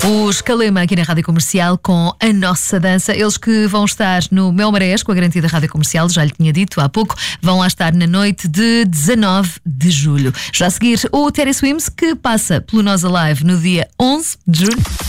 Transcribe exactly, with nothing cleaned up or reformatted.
Os Calema aqui na Rádio Comercial com A Nossa Dança. Eles que vão estar no Mel Marés com a garantia da Rádio Comercial, já lhe tinha dito há pouco, vão lá estar na noite de dezanove de julho. Já a seguir, o Terry Swims, que passa pelo Nós Alive no dia onze de julho.